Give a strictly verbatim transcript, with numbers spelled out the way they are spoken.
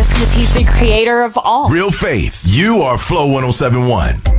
just because he's the creator of all. Real Faith, you are Flow one oh seven point one.